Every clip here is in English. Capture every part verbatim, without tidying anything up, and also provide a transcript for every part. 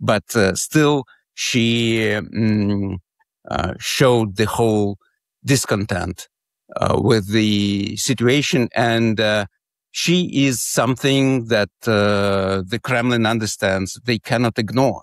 but uh, still she um, uh, showed the whole discontent uh, with the situation, and uh, she is something that uh, the Kremlin understands they cannot ignore.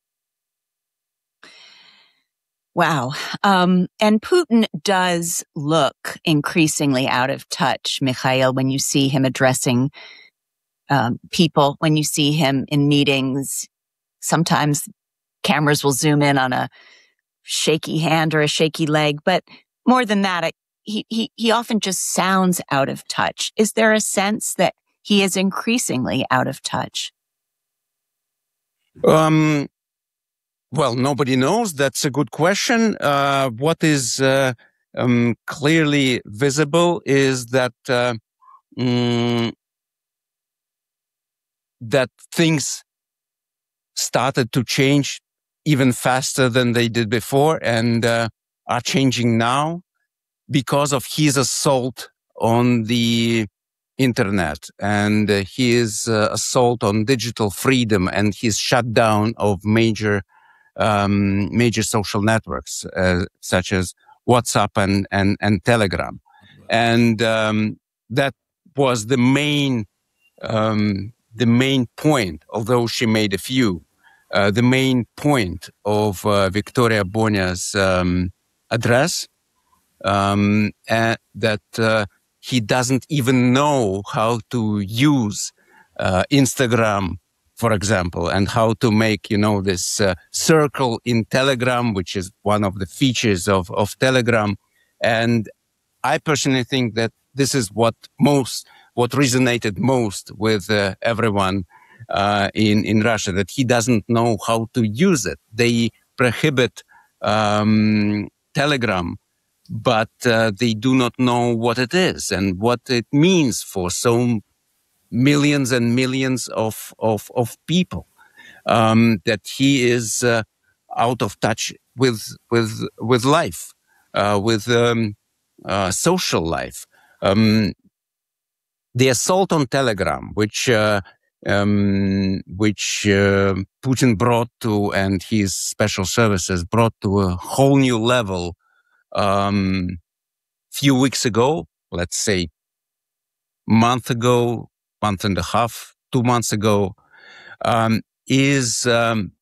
Wow. Um, and Putin does look increasingly out of touch, Mikhail, when you see him addressing um, people, when you see him in meetings. Sometimes cameras will zoom in on a shaky hand or a shaky leg, but more than that, it, he, he, he often just sounds out of touch. Is there a sense that he is increasingly out of touch? Um, well, nobody knows. That's a good question. Uh, what is uh, um, clearly visible is that uh, mm, that things started to change even faster than they did before, and uh, are changing now because of his assault on the internet and uh, his uh, assault on digital freedom and his shutdown of major um, major social networks uh, such as WhatsApp and and, and Telegram, and um, that was the main um, the main point. Although she made a few, uh, the main point of uh, Victoria Bonia's um, address. Um, and that uh, he doesn't even know how to use uh, Instagram, for example, and how to make, you know, this uh, circle in Telegram, which is one of the features of, of Telegram. And I personally think that this is what most, what resonated most with uh, everyone uh, in, in Russia, that he doesn't know how to use it. They prohibit um, Telegram, but uh, they do not know what it is and what it means for so millions and millions of of, of people. Um, that he is uh, out of touch with with with life, uh, with um, uh, social life. Um, the assault on Telegram, which uh, um, which uh, Putin brought to, and his special services brought to a whole new level. Um, few weeks ago, let's say month ago, month and a half, two months ago, um, is um,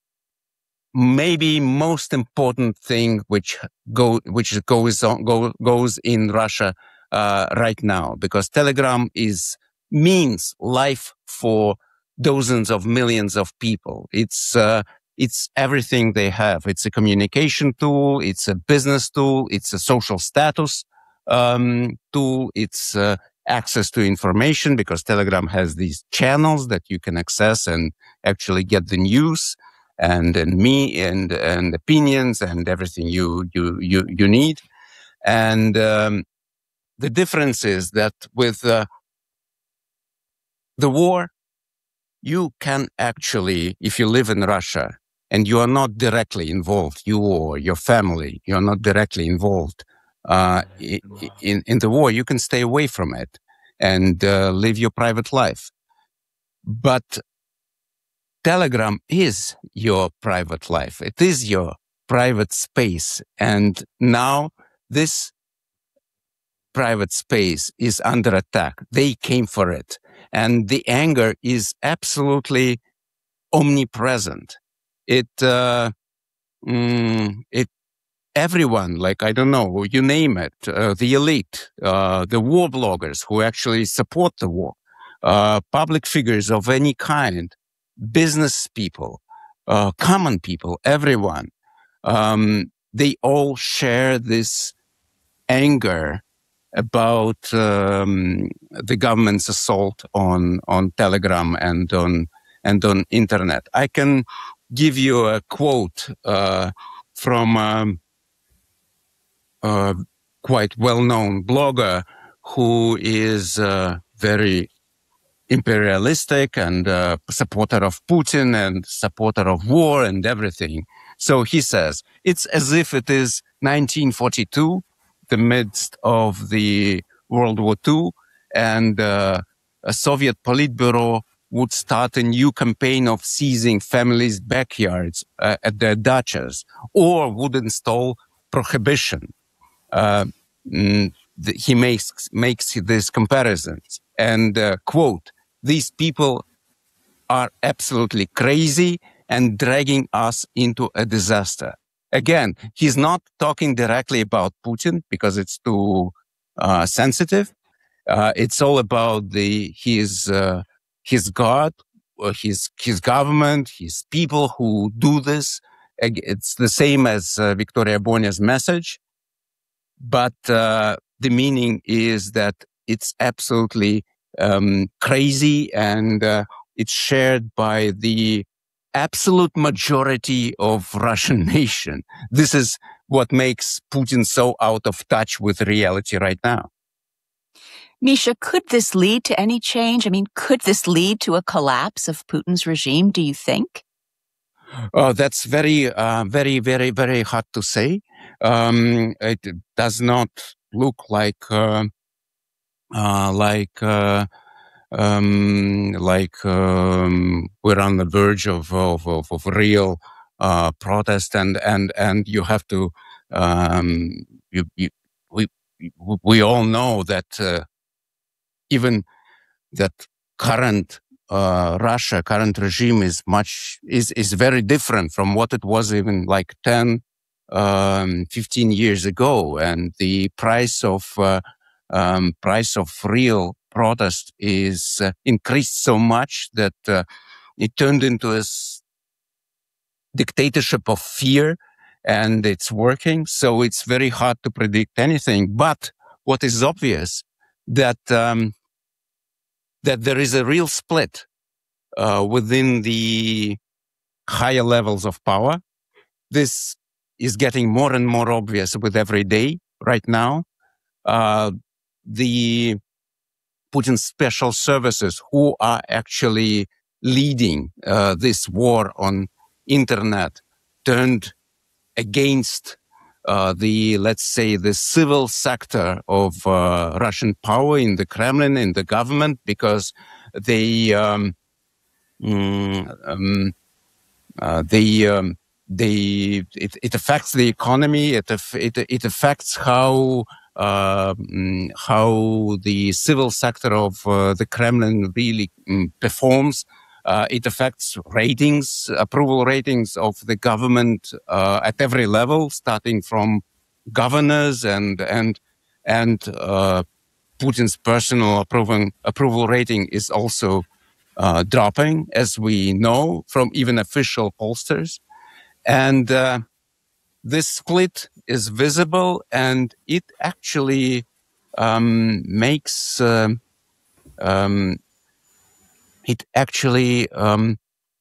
maybe most important thing which go which goes on go, goes in Russia uh, right now, because Telegram is means life for dozens of millions of people. It's uh, it's everything they have. It's a communication tool. It's a business tool. It's a social status um, tool. It's uh, access to information, because Telegram has these channels that you can access and actually get the news and and me and and opinions and everything you you you you need. And um, the difference is that with uh, the war, you can actually, if you live in Russia and you are not directly involved, you or your family, you are not directly involved uh, in in the war, you can stay away from it and uh, live your private life. But Telegram is your private life. It is your private space. And now this private space is under attack. They came for it. And the anger is absolutely omnipresent. It, uh, mm, it, everyone, like, I don't know, you name it, uh, the elite, uh, the war bloggers who actually support the war, uh, public figures of any kind, business people, uh, common people, everyone, um, they all share this anger about um, the government's assault on on Telegram and on and on internet. I can give you a quote uh, from um, a quite well-known blogger who is uh, very imperialistic and uh, supporter of Putin and supporter of war and everything. So he says, it's as if it is nineteen forty-two, the midst of the World War Two, and uh, a Soviet Politburo would start a new campaign of seizing families' backyards uh, at their dachas, or would install prohibition. Uh, mm, the, he makes makes these comparisons and uh, quote, "These people are absolutely crazy and dragging us into a disaster." Again, he's not talking directly about Putin because it's too uh, sensitive. Uh, it's all about the his uh, his God, or his his government, his people who do this. It's the same as uh, Victoria Bonia's message, but uh, the meaning is that it's absolutely um, crazy, and uh, it's shared by the absolute majority of Russian nation. This is what makes Putin so out of touch with reality right now. Misha, could this lead to any change? I mean, could this lead to a collapse of Putin's regime, do you think? Oh, that's very, uh, very, very, very hard to say. Um, it does not look like, uh, uh, like, uh, um, like um, we're on the verge of of, of, of real uh, protest, and and and you have to, um, you, you, we we all know that uh, even that current uh, Russia, current regime is much is is very different from what it was even like ten, um, fifteen years ago, and the price of uh, um, price of real protest is uh, increased so much that uh, it turned into a s- dictatorship of fear, and it's working. So it's very hard to predict anything. But what is obvious that um, that there is a real split uh, within the higher levels of power. This is getting more and more obvious with every day right now. Uh, the Putin's special services, who are actually leading uh, this war on internet, turned against uh, the, let's say, the civil sector of uh, Russian power in the Kremlin, in the government, because they um, mm, um, uh, they um, they it, it affects the economy. It it it affects how. Uh, how the civil sector of uh, the Kremlin really um, performs. Uh, it affects ratings, approval ratings of the government uh, at every level, starting from governors and and and uh, Putin's personal approval approval rating is also uh, dropping, as we know from even official pollsters, and. Uh, This split is visible, and it actually um, makes um, um, it actually um,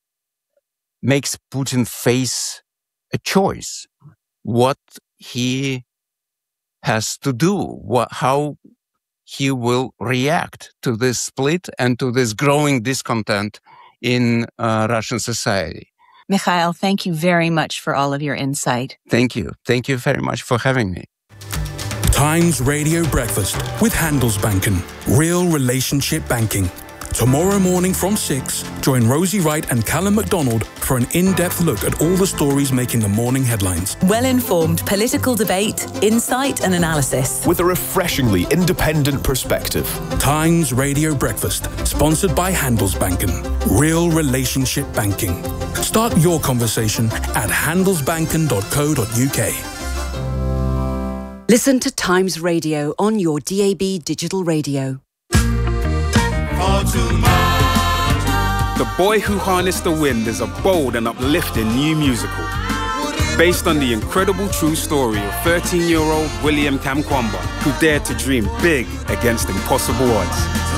makes Putin face a choice: what he has to do, what, how he will react to this split and to this growing discontent in uh, Russian society. Mikhail, thank you very much for all of your insight. Thank you. Thank you very much for having me. Times Radio Breakfast with Handelsbanken. Real relationship banking. Tomorrow morning from six, join Rosie Wright and Callum MacDonald for an in-depth look at all the stories making the morning headlines. Well-informed political debate, insight and analysis. With a refreshingly independent perspective. Times Radio Breakfast, sponsored by Handelsbanken. Real relationship banking. Start your conversation at handelsbanken dot co dot uk. Listen to Times Radio on your D A B digital radio. The Boy Who Harnessed the Wind is a bold and uplifting new musical based on the incredible true story of thirteen-year-old William Kamkwamba, who dared to dream big against impossible odds.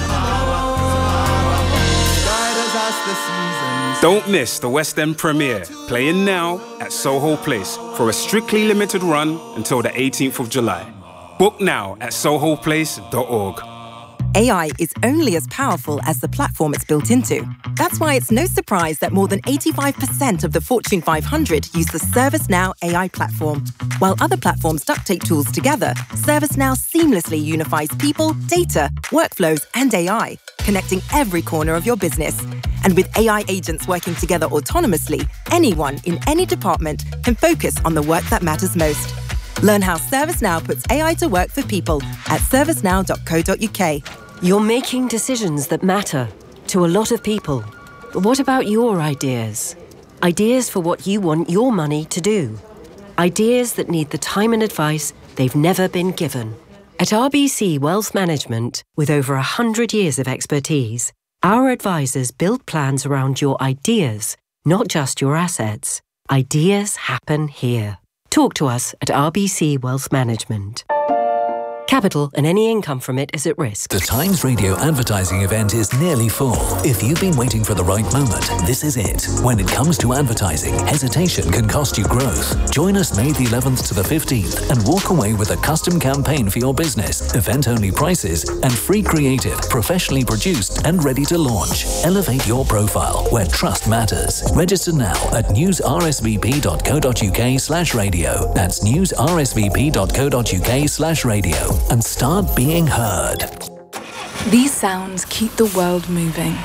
Don't miss the West End premiere, playing now at Soho Place for a strictly limited run until the eighteenth of July. Book now at soho place dot org. A I is only as powerful as the platform it's built into. That's why it's no surprise that more than eighty-five percent of the Fortune five hundred use the ServiceNow A I platform. While other platforms duct tape tools together, ServiceNow seamlessly unifies people, data, workflows, and A I, connecting every corner of your business. And with A I agents working together autonomously, anyone in any department can focus on the work that matters most. Learn how ServiceNow puts A I to work for people at servicenow dot co dot uk. You're making decisions that matter to a lot of people. But what about your ideas? Ideas for what you want your money to do. Ideas that need the time and advice they've never been given. At R B C Wealth Management, with over one hundred years of expertise, our advisors build plans around your ideas, not just your assets. Ideas happen here. Talk to us at R B C Wealth Management. Capital and any income from it is at risk. The Times Radio advertising event is nearly full. If you've been waiting for the right moment, this is it. When it comes to advertising, hesitation can cost you growth. Join us May the eleventh to the fifteenth and walk away with a custom campaign for your business, event-only prices, and free creative, professionally produced and ready to launch. Elevate your profile where trust matters. Register now at news r s v p dot co dot uk slash radio. That's news r s v p dot co dot uk slash radio. And start being heard. These sounds keep the world moving.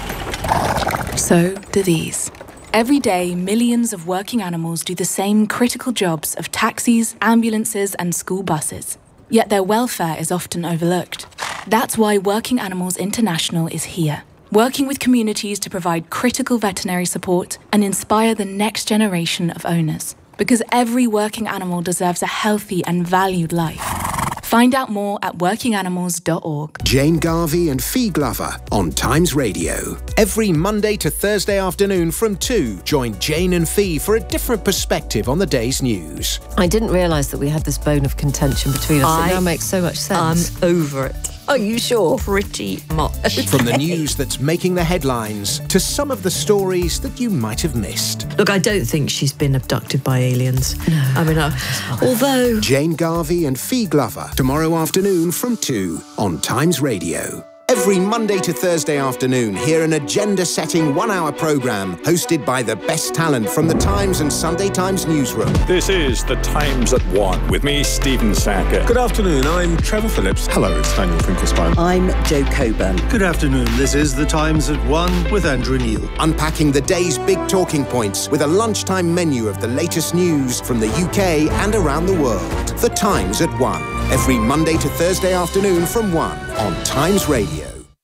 So do these. Every day, millions of working animals do the same critical jobs of taxis, ambulances, and school buses. Yet their welfare is often overlooked. That's why Working Animals International is here, working with communities to provide critical veterinary support and inspire the next generation of owners. Because every working animal deserves a healthy and valued life. Find out more at working animals dot org. Jane Garvey and Fee Glover on Times Radio. Every Monday to Thursday afternoon from two, join Jane and Fee for a different perspective on the day's news. I didn't realise that we had this bone of contention between us. I, it now makes so much sense. I'm over it. Are you sure? Pretty much. From the news that's making the headlines to some of the stories that you might have missed. Look, I don't think she's been abducted by aliens. No. I mean, I, although... Jane Garvey and Fee Glover, tomorrow afternoon from two on Times Radio. Every Monday to Thursday afternoon, hear an agenda-setting one-hour programme hosted by the best talent from the Times and Sunday Times newsroom. This is The Times at One with me, Stephen Sacker. Good afternoon, I'm Trevor Phillips. Hello, it's Daniel Finkelstein. I'm Joe Coburn. Good afternoon, this is The Times at One with Andrew Neil. Unpacking the day's big talking points with a lunchtime menu of the latest news from the U K and around the world. The Times at One. Every Monday to Thursday afternoon from one on Times Radio.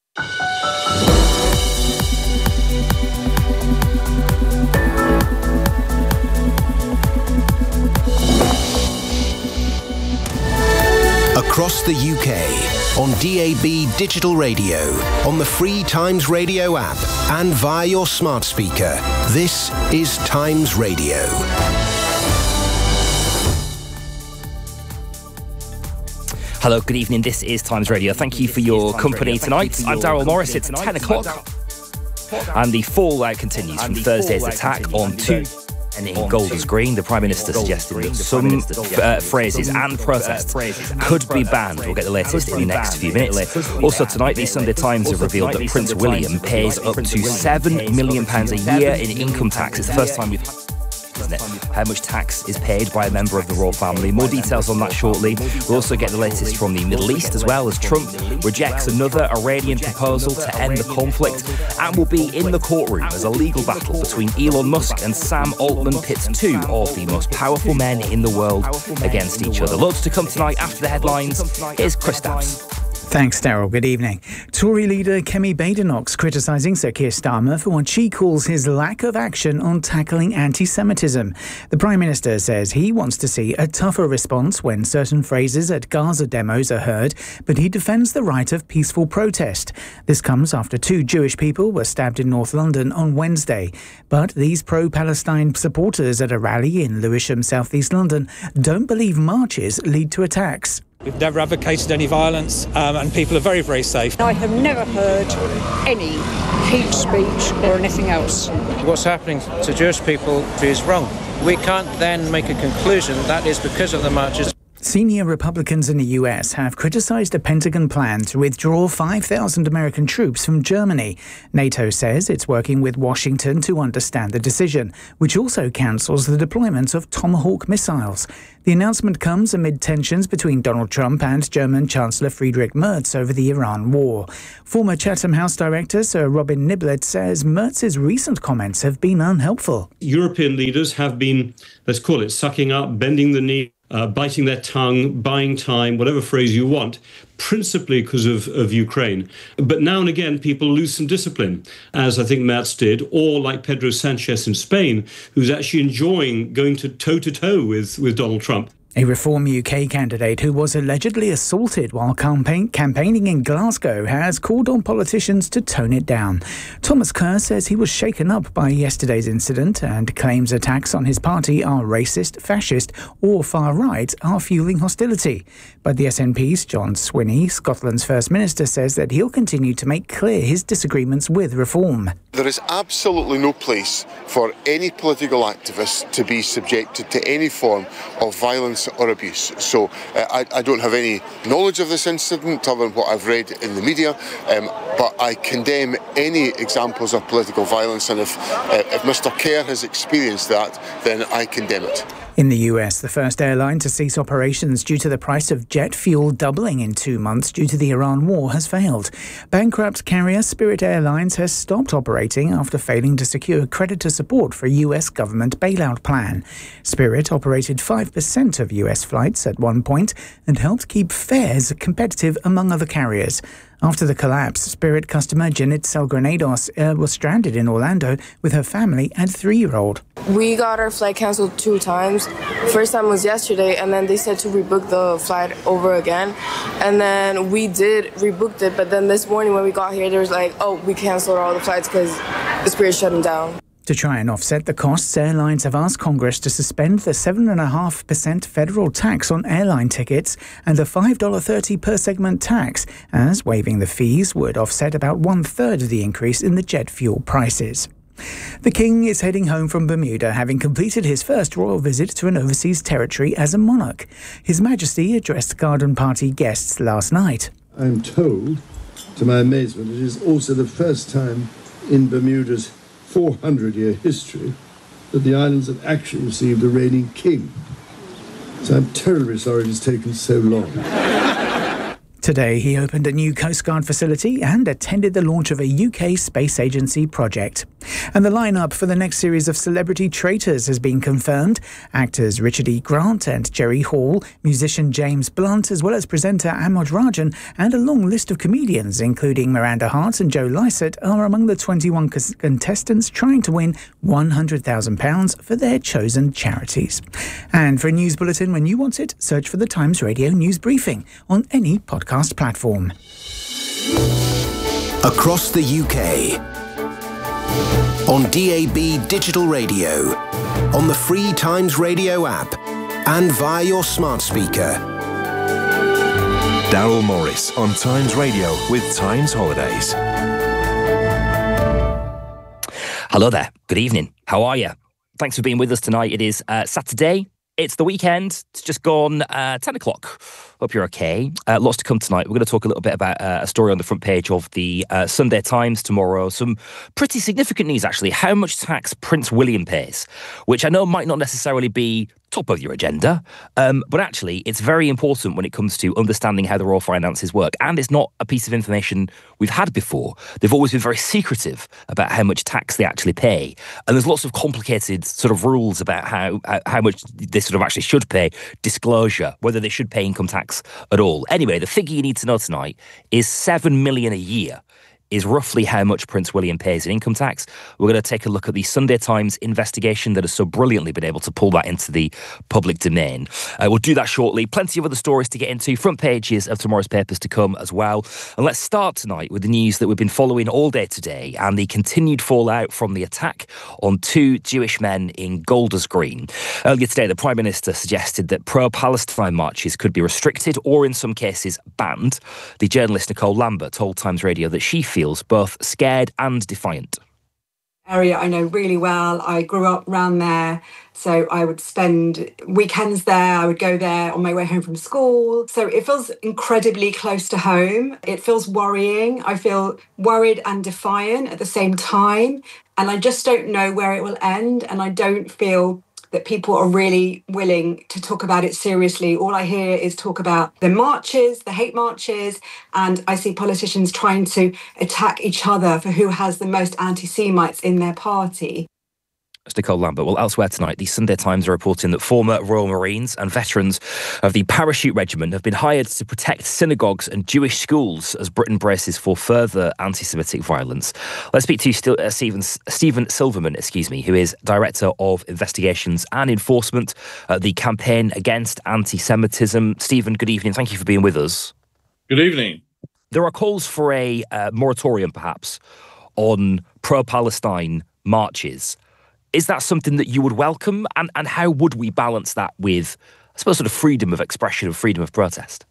Across the U K, on D A B digital radio, on the free Times Radio app, and via your smart speaker, this is Times Radio. Hello, good evening. This is Times Radio. Thank you for your company tonight. I'm Daryl Morris. It's ten o'clock. And the fallout continues from Thursday's attack on two in Golders Green. The Prime Minister suggested that some uh, phrases and protests could be banned. We'll get the latest in the next few minutes. Also tonight, the Sunday Times have revealed that Prince William pays up to seven million pounds a year in income tax. It's the first time we've had, isn't it? How much tax is paid by a member of the royal family. More details on that shortly. We'll also get the latest from the Middle East as well, as Trump rejects another Iranian proposal to end the conflict, and will be in the courtroom as a legal battle between Elon Musk and Sam Altman pits two of the most powerful men in the world against each other. Loads to come tonight after the headlines. Here's Chris Dabbs. Thanks, Daryl. Good evening. Tory leader Kemi Badenoch's criticising Sir Keir Starmer for what she calls his lack of action on tackling anti-Semitism. The Prime Minister says he wants to see a tougher response when certain phrases at Gaza demos are heard, but he defends the right of peaceful protest. This comes after two Jewish people were stabbed in North London on Wednesday. But these pro-Palestine supporters at a rally in Lewisham, South East London, don't believe marches lead to attacks. We've never advocated any violence, um, and people are very, very safe. I have never heard any hate speech or anything else. What's happening to Jewish people is wrong. We can't then make a conclusion that is because of the marches. Senior Republicans in the U S have criticized a Pentagon plan to withdraw five thousand American troops from Germany. NATO says it's working with Washington to understand the decision, which also cancels the deployment of Tomahawk missiles. The announcement comes amid tensions between Donald Trump and German Chancellor Friedrich Merz over the Iran war. Former Chatham House Director Sir Robin Niblett says Merz's recent comments have been unhelpful. European leaders have been, let's call it, sucking up, bending the knee, Uh, biting their tongue, buying time, whatever phrase you want, principally because of, of Ukraine. But now and again, people lose some discipline, as I think Merz did, or like Pedro Sanchez in Spain, who's actually enjoying going to toe-to-toe with, with Donald Trump. A Reform U K candidate who was allegedly assaulted while campaign- campaigning in Glasgow has called on politicians to tone it down. Thomas Kerr says he was shaken up by yesterday's incident and claims attacks on his party are racist, fascist or far-right are fueling hostility. But the S N P's John Swinney, Scotland's First Minister, says that he'll continue to make clear his disagreements with reform. There is absolutely no place for any political activist to be subjected to any form of violence or abuse. So uh, I, I don't have any knowledge of this incident other than what I've read in the media, um, but I condemn any examples of political violence, and if, uh, if Mr Kerr has experienced that, then I condemn it. In the U S, the first airline to cease operations due to the price of jet fuel doubling in two months due to the Iran war has failed. Bankrupt carrier Spirit Airlines has stopped operating after failing to secure creditor support for a U S government bailout plan. Spirit operated five percent of U S flights at one point and helped keep fares competitive among other carriers. After the collapse, Spirit customer Janet Selgranados uh, was stranded in Orlando with her family and three-year-old. We got our flight cancelled two times. First time was yesterday, and then they said to rebook the flight over again. And then we did rebooked it, but then this morning when we got here, there was like, oh, we canceled all the flights because the Spirit shut them down. To try and offset the costs, airlines have asked Congress to suspend the seven point five percent federal tax on airline tickets and the five dollars thirty per segment tax, as waiving the fees would offset about one-third of the increase in the jet fuel prices. The King is heading home from Bermuda, having completed his first royal visit to an overseas territory as a monarch. His Majesty addressed garden party guests last night. I'm told, to my amazement, it is also the first time in Bermuda's four hundred year history that the islands have actually received a reigning king. So I'm terribly sorry it has taken so long. Today, he opened a new Coast Guard facility and attended the launch of a U K space agency project. And the lineup for the next series of Celebrity Traitors has been confirmed. Actors Richard E. Grant and Jerry Hall, musician James Blunt, as well as presenter Amod Rajan, and a long list of comedians, including Miranda Hart and Joe Lycett, are among the twenty-one contestants trying to win one hundred thousand pounds for their chosen charities. And for a news bulletin when you want it, search for the Times Radio News Briefing on any podcast platform. Across the U K, on D A B digital radio, on the free Times Radio app, and via your smart speaker. Daryl Morris on Times Radio with Times Holidays. Hello there. Good evening. How are you? Thanks for being with us tonight. It is uh, Saturday. It's the weekend. It's just gone uh, ten o'clock. Hope you're okay. Uh, lots to come tonight. We're going to talk a little bit about uh, a story on the front page of the uh, Sunday Times tomorrow. Some pretty significant news, actually. How much tax Prince William pays, which I know might not necessarily be top of your agenda, um, but actually it's very important when it comes to understanding how the royal finances work. And it's not a piece of information we've had before. They've always been very secretive about how much tax they actually pay. And there's lots of complicated sort of rules about how, how, how much they sort of actually should pay, disclosure, whether they should pay income tax at all. Anyway, the figure you need to know tonight is seven million a year is roughly how much Prince William pays in income tax. We're going to take a look at the Sunday Times investigation that has so brilliantly been able to pull that into the public domain. Uh, we'll do that shortly. Plenty of other stories to get into, front pages of tomorrow's papers to come as well. And let's start tonight with the news that we've been following all day today and the continued fallout from the attack on two Jewish men in Golders Green. Earlier today, the Prime Minister suggested that pro-Palestine marches could be restricted or in some cases banned. The journalist Nicole Lambert told Times Radio that she feels both scared and defiant. area I know really well. I grew up around there, so I would spend weekends there. I would go there on my way home from school. So it feels incredibly close to home. It feels worrying. I feel worried and defiant at the same time. And I just don't know where it will end. And I don't feel that people are really willing to talk about it seriously. All I hear is talk about the marches, the hate marches, and I see politicians trying to attack each other for who has the most anti-Semites in their party. It's Nicole Lambert. Well, elsewhere tonight, the Sunday Times are reporting that former Royal Marines and veterans of the Parachute Regiment have been hired to protect synagogues and Jewish schools as Britain braces for further anti-Semitic violence. Let's speak to St- uh, Stephen, Stephen Silverman, excuse me, who is Director of Investigations and Enforcement at the Campaign Against Anti-Semitism. Stephen, good evening. Thank you for being with us. Good evening. There are calls for a uh, moratorium, perhaps, on pro-Palestine marches. Is that something that you would welcome? And, and how would we balance that with, I suppose, sort of freedom of expression and freedom of protest?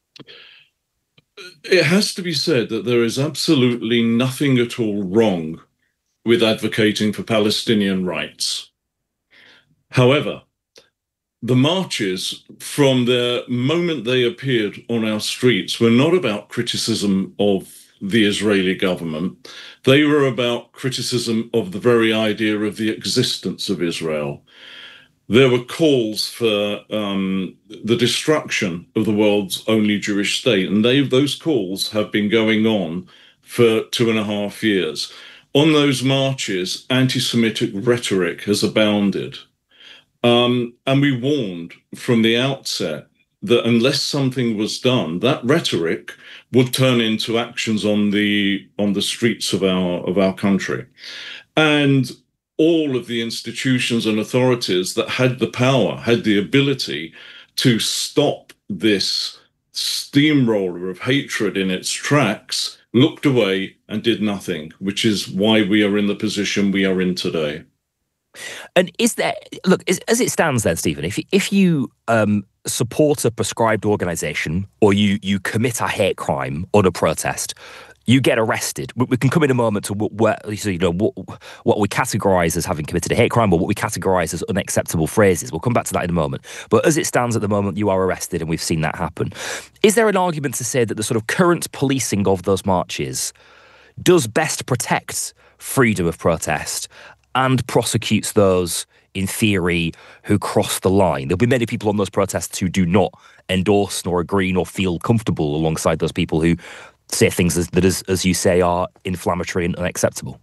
It has to be said that there is absolutely nothing at all wrong with advocating for Palestinian rights. However, the marches, from the moment they appeared on our streets, were not about criticism of the Israeli government. They were about criticism of the very idea of the existence of Israel. There were calls for um, the destruction of the world's only Jewish state, and they, those calls have been going on for two and a half years. On those marches, anti-Semitic rhetoric has abounded. Um, and we warned from the outset that unless something was done, that rhetoric would turn into actions on the on the streets of our of our country. And all of the institutions and authorities that had the power, had the ability to stop this steamroller of hatred in its tracks, looked away and did nothing, which is why we are in the position we are in today. And is there, look, is, as it stands then, Stephen, if, if you um, support a prescribed organisation or you, you commit a hate crime on a protest, you get arrested. We, we can come in a moment to where, so, you know, what, what we categorise as having committed a hate crime or what we categorise as unacceptable phrases. We'll come back to that in a moment. But as it stands at the moment, you are arrested and we've seen that happen. Is there an argument to say that the sort of current policing of those marches does best protect freedom of protest and prosecutes those, in theory, who cross the line? There'll be many people on those protests who do not endorse nor agree nor feel comfortable alongside those people who say things as, that, as, as you say, are inflammatory and unacceptable.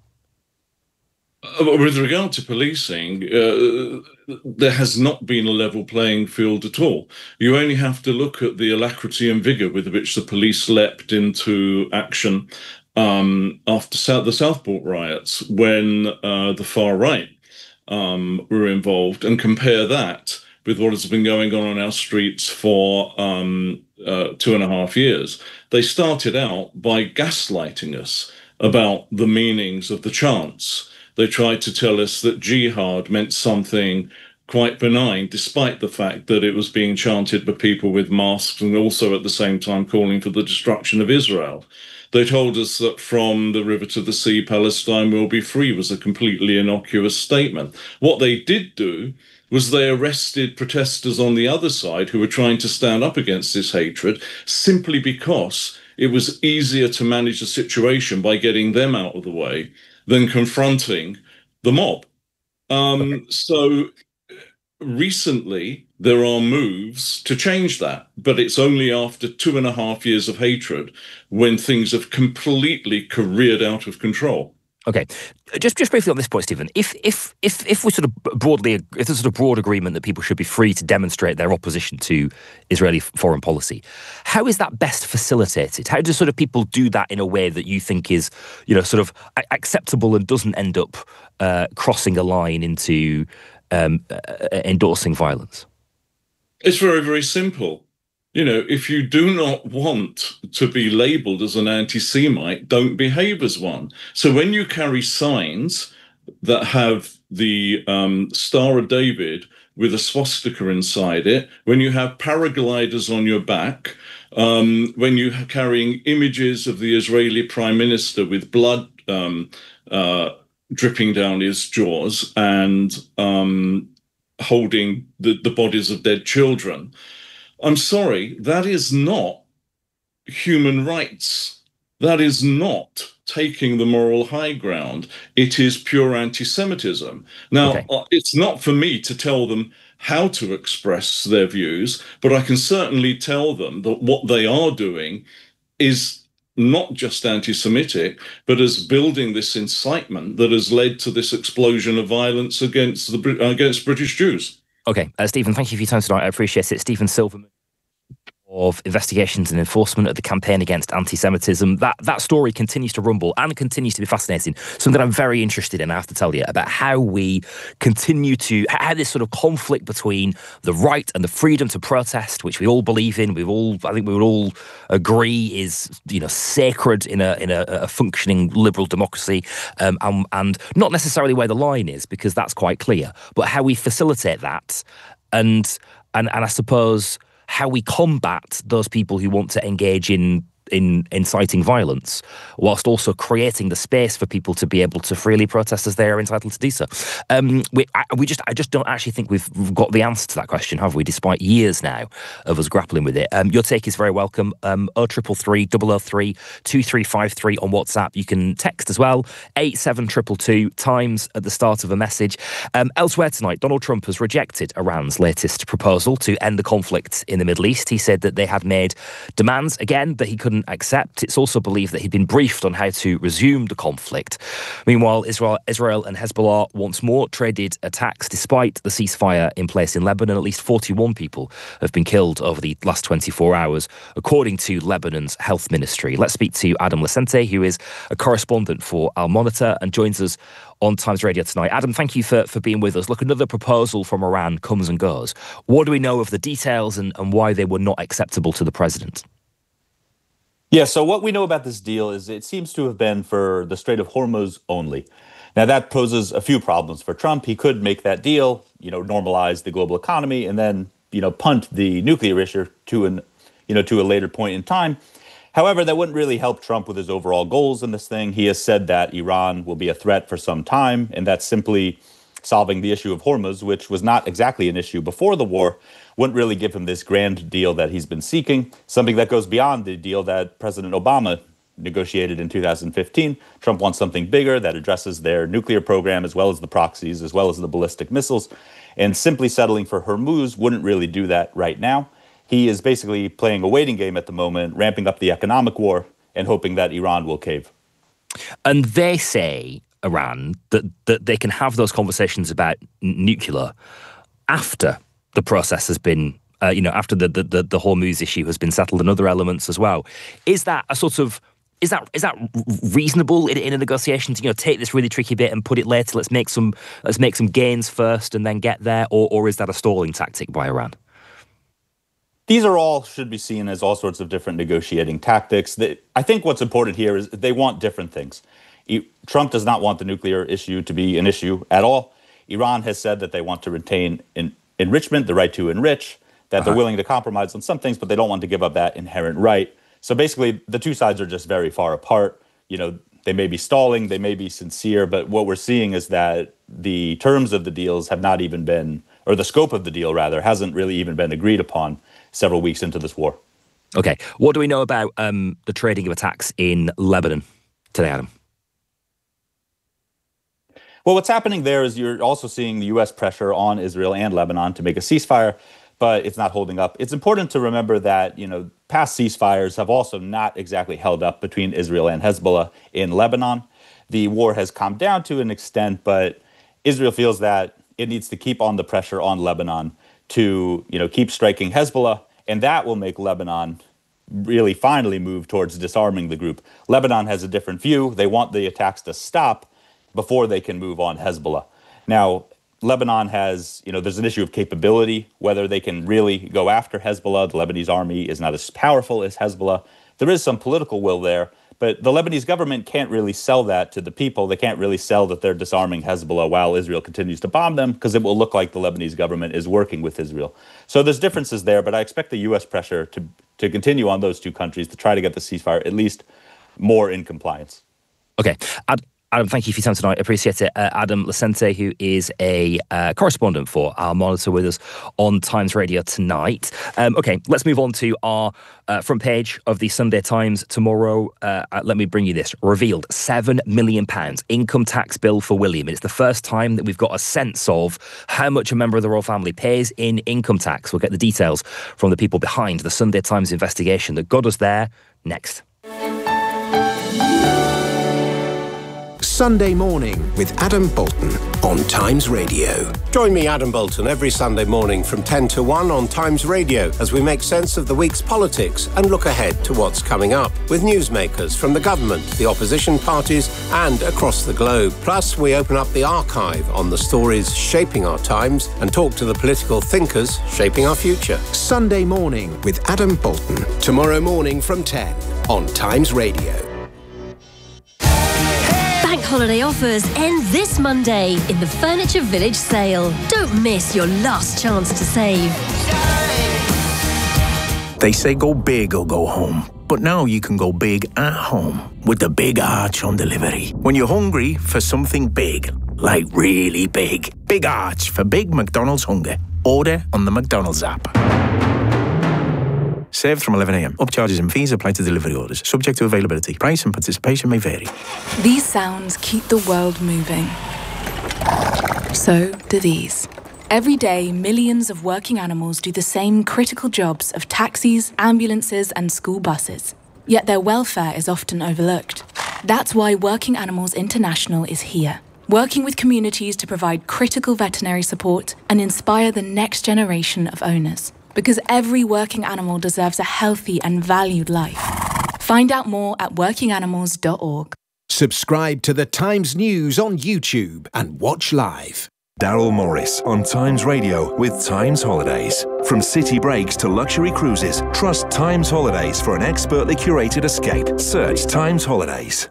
Uh, with regard to policing, uh, there has not been a level playing field at all. You only have to look at the alacrity and vigour with which the police leapt into action Um, after South, the Southport riots, when uh, the far right um, were involved, and compare that with what has been going on on our streets for um, uh, two and a half years. They started out by gaslighting us about the meanings of the chants. They tried to tell us that jihad meant something quite benign, despite the fact that it was being chanted by people with masks and also at the same time calling for the destruction of Israel. They told us that from the river to the sea, Palestine will be free was a completely innocuous statement. What they did do was they arrested protesters on the other side who were trying to stand up against this hatred simply because it was easier to manage the situation by getting them out of the way than confronting the mob. Um, so recently, there are moves to change that, but it's only after two and a half years of hatred when things have completely careered out of control. Okay, just just briefly on this point, Stephen. If if if if we sort of broadly, if there's sort of broad agreement that people should be free to demonstrate their opposition to Israeli foreign policy, how is that best facilitated? How do sort of people do that in a way that you think is, you know, sort of acceptable and doesn't end up uh, crossing a line into um, uh, endorsing violence? It's very, very simple. You know, if you do not want to be labelled as an anti-Semite, don't behave as one. So when you carry signs that have the um, Star of David with a swastika inside it, when you have paragliders on your back, um, when you're carrying images of the Israeli Prime Minister with blood um, uh, dripping down his jaws and um, holding the, the bodies of dead children. I'm sorry, that is not human rights. That is not taking the moral high ground. It is pure anti-Semitism. Now, okay. uh, it's not for me to tell them how to express their views, but I can certainly tell them that what they are doing is not just anti-Semitic, but is building this incitement that has led to this explosion of violence against the against British Jews. Okay, uh, Stephen, thank you for your time tonight. I appreciate it. Stephen Silverman of Investigations and Enforcement of the Campaign Against Anti-Semitism. That that story continues to rumble and continues to be fascinating. Something I'm very interested in, I have to tell you, about how we continue to, how this sort of conflict between the right and the freedom to protest, which we all believe in, we all, I think we would all agree is, you know, sacred in a in a, a functioning liberal democracy, um, and, and not necessarily where the line is, because that's quite clear, but how we facilitate that, and and and I suppose how we combat those people who want to engage in in inciting violence, whilst also creating the space for people to be able to freely protest as they are entitled to do so. Um, we, I, we just, I just don't actually think we've got the answer to that question, have we? Despite years now of us grappling with it. Um, your take is very welcome. Um, oh triple three, double oh three, two three five three on WhatsApp. You can text as well. eight seven two two two times at the start of a message. Um, elsewhere tonight, Donald Trump has rejected Iran's latest proposal to end the conflict in the Middle East. He said that they had made demands again that he couldn't accept. It's also believed that he'd been briefed on how to resume the conflict. Meanwhile, Israel, Israel and Hezbollah once more traded attacks despite the ceasefire in place in Lebanon. At least forty-one people have been killed over the last twenty-four hours, according to Lebanon's health ministry. Let's speak to Adam Licente, who is a correspondent for Al Monitor and joins us on Times Radio tonight. Adam, thank you for, for being with us. Look, another proposal from Iran comes and goes. What do we know of the details and, and why they were not acceptable to the president? Yeah, so what we know about this deal is it seems to have been for the Strait of Hormuz only. Now, that poses a few problems for Trump. He could make that deal, you know, normalize the global economy, and then, you know, punt the nuclear issue to an, you know, to a later point in time. However, that wouldn't really help Trump with his overall goals in this thing. He has said that Iran will be a threat for some time, and that's simply solving the issue of Hormuz, which was not exactly an issue before the war, wouldn't really give him this grand deal that he's been seeking, something that goes beyond the deal that President Obama negotiated in two thousand fifteen. Trump wants something bigger that addresses their nuclear program, as well as the proxies, as well as the ballistic missiles. And simply settling for Hormuz wouldn't really do that right now. He is basically playing a waiting game at the moment, ramping up the economic war and hoping that Iran will cave. And they say, Iran, that, that they can have those conversations about n- nuclear after the process has been, uh, you know, after the, the, the, the Hormuz issue has been settled and other elements as well. Is that a sort of, is that is that reasonable in, in a negotiation to, you know, take this really tricky bit and put it later? Let's make some let's make some gains first and then get there, or or is that a stalling tactic by Iran? These are all should be seen as all sorts of different negotiating tactics. They, I think what's important here is they want different things. Trump does not want the nuclear issue to be an issue at all. Iran has said that they want to retain en- enrichment, the right to enrich, that uh-huh. they're willing to compromise on some things, but they don't want to give up that inherent right. So basically, the two sides are just very far apart. You know, they may be stalling, they may be sincere, but what we're seeing is that the terms of the deals have not even been, or the scope of the deal, rather, hasn't really even been agreed upon several weeks into this war. Okay. What do we know about um, the trading of attacks in Lebanon today, Adam? Well, what's happening there is you're also seeing the U S pressure on Israel and Lebanon to make a ceasefire, but it's not holding up. It's important to remember that, you know, past ceasefires have also not exactly held up between Israel and Hezbollah in Lebanon. The war has calmed down to an extent, but Israel feels that it needs to keep on the pressure on Lebanon to, you know, keep striking Hezbollah, and that will make Lebanon really finally move towards disarming the group. Lebanon has a different view. They want the attacks to stop before they can move on Hezbollah. Now, Lebanon has, you know, there's an issue of capability, whether they can really go after Hezbollah. The Lebanese army is not as powerful as Hezbollah. There is some political will there, but the Lebanese government can't really sell that to the people. They can't really sell that they're disarming Hezbollah while Israel continues to bomb them, because it will look like the Lebanese government is working with Israel. So there's differences there, but I expect the U S pressure to, to continue on those two countries to try to get the ceasefire at least more in compliance. Okay. Ad- Adam, thank you for your time tonight. Appreciate it. Uh, Adam Lacente, who is a uh, correspondent for Our Monitor, with us on Times Radio tonight. Um, okay, let's move on to our uh, front page of the Sunday Times tomorrow. Uh, let me bring you this. Revealed seven million pounds income tax bill for William. It's the first time that we've got a sense of how much a member of the royal family pays in income tax. We'll get the details from the people behind the Sunday Times investigation that got us there next. Sunday Morning with Adam Bolton on Times Radio. Join me, Adam Bolton, every Sunday morning from ten to one on Times Radio as we make sense of the week's politics and look ahead to what's coming up with newsmakers from the government, the opposition parties and across the globe. Plus, we open up the archive on the stories shaping our times and talk to the political thinkers shaping our future. Sunday Morning with Adam Bolton. Tomorrow morning from ten on Times Radio. Bank holiday offers end this Monday in the Furniture Village sale. Don't miss your last chance to save. They say go big or go home. But now you can go big at home with the Big Arch on delivery. When you're hungry for something big, like really big, Big Arch for big McDonald's hunger. Order on the McDonald's app. Served from eleven a.m. Upcharges and fees apply to delivery orders. Subject to availability. Price and participation may vary. These sounds keep the world moving. So do these. Every day, millions of working animals do the same critical jobs of taxis, ambulances, and school buses. Yet their welfare is often overlooked. That's why Working Animals International is here, working with communities to provide critical veterinary support and inspire the next generation of owners. Because every working animal deserves a healthy and valued life. Find out more at working animals dot org. Subscribe to the Times News on YouTube and watch live. Daryl Morris on Times Radio with Times Holidays. From city breaks to luxury cruises, trust Times Holidays for an expertly curated escape. Search Times Holidays.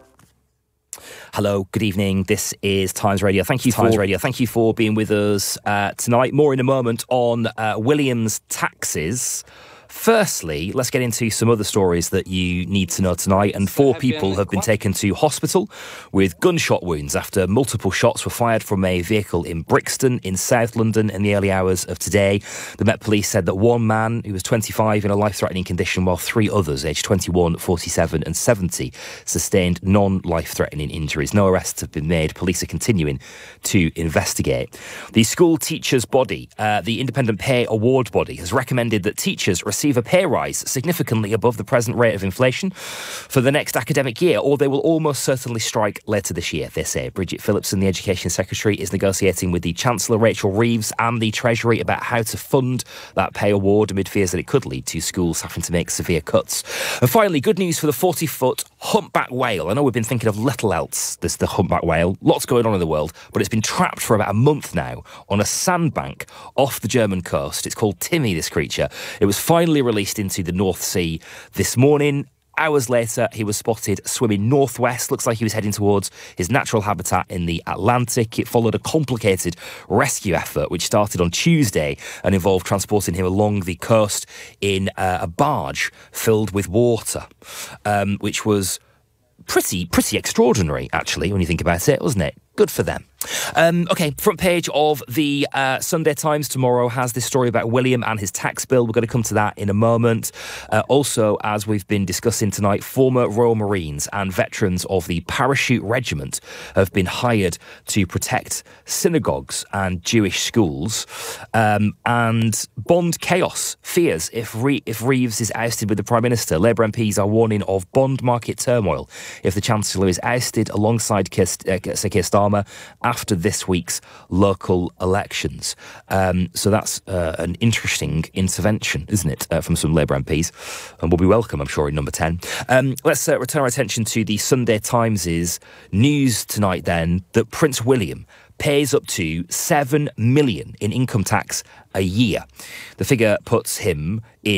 Hello, good evening. This is Times Radio. Thank you, Times for, Radio. Thank you for being with us uh, tonight. More in a moment on uh, William's taxes. Firstly, let's get into some other stories that you need to know tonight. And four people have been taken to hospital with gunshot wounds after multiple shots were fired from a vehicle in Brixton in South London in the early hours of today. The Met Police said that one man who was twenty-five in a life-threatening condition, while three others, aged twenty-one, forty-seven and seventy, sustained non-life-threatening injuries. No arrests have been made. Police are continuing to investigate. The school teachers' body, uh, the Independent Pay Award Body, has recommended that teachers receive a pay rise significantly above the present rate of inflation for the next academic year, or they will almost certainly strike later this year, they say. Bridget Phillipson, the Education Secretary, is negotiating with the Chancellor Rachel Reeves and the Treasury about how to fund that pay award amid fears that it could lead to schools having to make severe cuts. And finally, good news for the forty-foot humpback whale. I know we've been thinking of little else, this the humpback whale. Lots going on in the world, but it's been trapped for about a month now on a sandbank off the German coast. It's called Timmy, this creature. It was finally released into the North Sea this morning. Hours later, he was spotted swimming northwest. Looks like he was heading towards his natural habitat in the Atlantic. It followed a complicated rescue effort, which started on Tuesday and involved transporting him along the coast in uh, a barge filled with water, um, which was pretty, pretty extraordinary, actually, when you think about it, wasn't it? Good for them. Um, OK, front page of the uh, Sunday Times tomorrow has this story about William and his tax bill. We're going to come to that in a moment. Uh, also, as we've been discussing tonight, former Royal Marines and veterans of the Parachute Regiment have been hired to protect synagogues and Jewish schools. Um, and Bond chaos fears if, Re- if Reeves is ousted with the Prime Minister. Labour M Ps are warning of bond market turmoil if the Chancellor is ousted alongside Keir, uh, Sir Keir Starmer after this week's local elections. Um, so that's uh, an interesting intervention, isn't it, uh, from some Labour M Ps, and will be welcome, I'm sure, in number ten. Um, let's uh, return our attention to the Sunday Times' news tonight, then, that Prince William pays up to seven million in income tax a year. The figure puts him in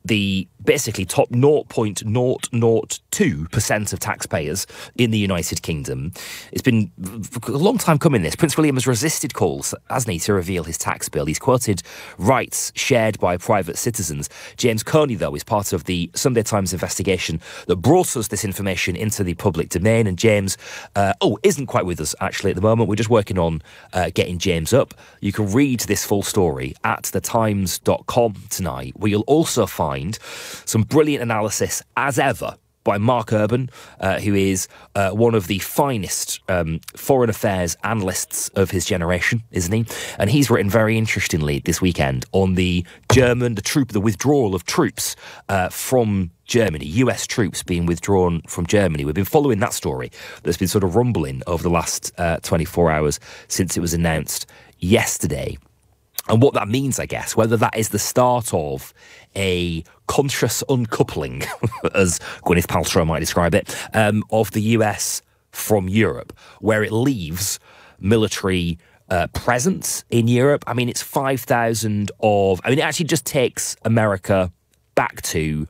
the basically top zero point zero zero two percent of taxpayers in the United Kingdom. It's been a long time coming, this. Prince William has resisted calls, hasn't he, to reveal his tax bill. He's quoted rights shared by private citizens. James Coney, though, is part of the Sunday Times investigation that brought us this information into the public domain. And James, uh, oh, isn't quite with us, actually, at the moment. We're just working on uh, getting James up. You can read this full story at the times dot com tonight, where you'll also find some brilliant analysis, as ever, by Mark Urban, uh, who is uh, one of the finest um, foreign affairs analysts of his generation, isn't he? And he's written very interestingly this weekend on the German, the troop, the withdrawal of troops uh, from Germany, U S troops being withdrawn from Germany. We've been following that story that's been sort of rumbling over the last uh, twenty-four hours since it was announced yesterday. And what that means, I guess, whether that is the start of a conscious uncoupling, as Gwyneth Paltrow might describe it, um, of the U S from Europe, where it leaves military uh, presence in Europe. I mean, it's five thousand of... I mean, it actually just takes America back to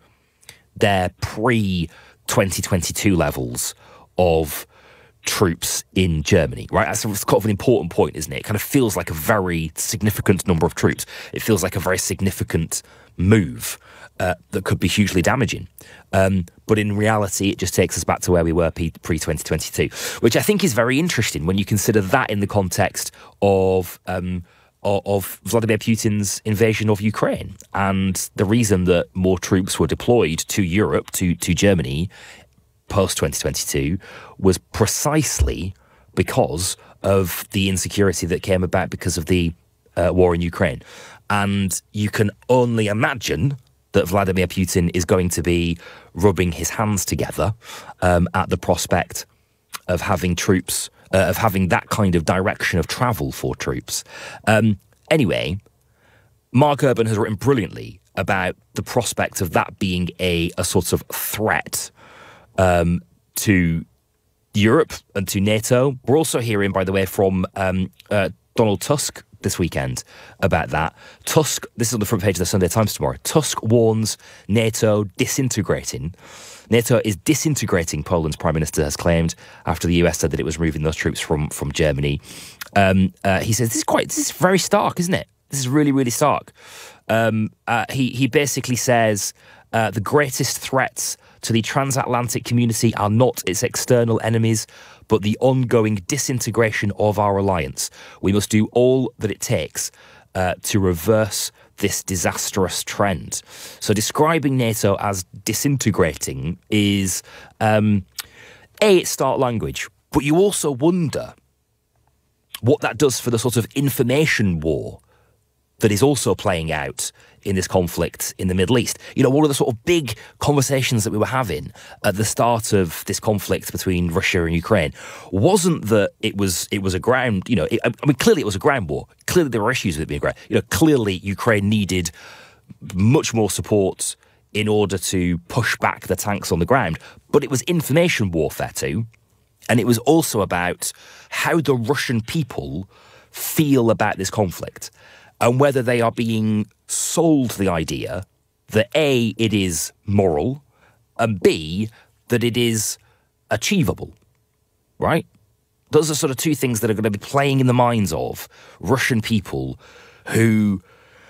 their pre-twenty twenty-two levels of troops in Germany, right? That's kind of an important point, isn't it? It kind of feels like a very significant number of troops. It feels like a very significant move uh, that could be hugely damaging. Um, but in reality, it just takes us back to where we were pre-twenty twenty-two, which I think is very interesting when you consider that in the context of um, of Vladimir Putin's invasion of Ukraine and the reason that more troops were deployed to Europe, to, to Germany, post-twenty twenty-two was precisely because of the insecurity that came about because of the uh, war in Ukraine. And you can only imagine that Vladimir Putin is going to be rubbing his hands together um, at the prospect of having troops, uh, of having that kind of direction of travel for troops. Um, anyway, Mark Urban has written brilliantly about the prospect of that being a, a sort of threat Um, to Europe and to NATO. We're also hearing, by the way, from um, uh, Donald Tusk this weekend about that. Tusk, this is on the front page of the Sunday Times tomorrow, Tusk warns NATO disintegrating. NATO is disintegrating, Poland's Prime Minister has claimed, after the U S said that it was moving those troops from, from Germany. Um, uh, he says, this is quite, this is very stark, isn't it? This is really, really stark. Um, uh, he, he basically says uh, the greatest threats to the transatlantic community are not its external enemies, but the ongoing disintegration of our alliance. We must do all that it takes uh, to reverse this disastrous trend. So describing NATO as disintegrating is, um, A, it's stark language, but you also wonder what that does for the sort of information war that is also playing out in this conflict in the Middle East. You know, one of the sort of big conversations that we were having at the start of this conflict between Russia and Ukraine wasn't that it was it was a ground, you know, it, I mean, clearly it was a ground war. Clearly there were issues with it being a ground. You know, clearly Ukraine needed much more support in order to push back the tanks on the ground. But it was information warfare too. And it was also about how the Russian people feel about this conflict and whether they are being sold the idea that A, it is moral, and B, that it is achievable, right? Those are sort of two things that are going to be playing in the minds of Russian people who